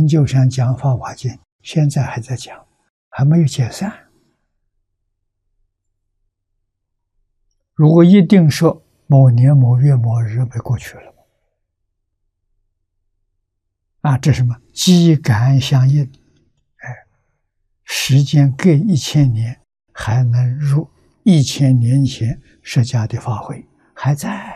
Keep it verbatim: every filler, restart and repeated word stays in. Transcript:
灵鹫山讲法华经，现在还在讲，还没有解散。如果一定说某年某月某日没过去了，啊，这是什么？机感相应，哎，时间隔一千年，还能入一千年前释迦的法会，还在。